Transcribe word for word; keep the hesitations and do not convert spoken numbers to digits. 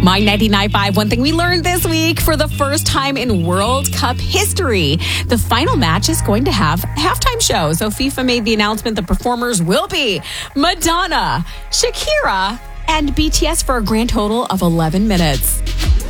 My ninety-nine point five, one thing we learned this week: for the first time in World Cup history, the final match is going to have a halftime show. So FIFA made the announcement the performers will be Madonna, Shakira, and B T S for a grand total of eleven minutes.